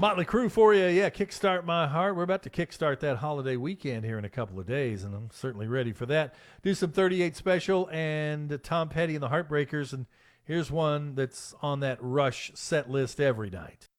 Motley Crue for you. Yeah, Kickstart My Heart. We're about to kickstart that holiday weekend here in a couple of days, and I'm certainly ready for that. Do some 38 Special and Tom Petty and the Heartbreakers, and here's one that's on that Rush set list every night.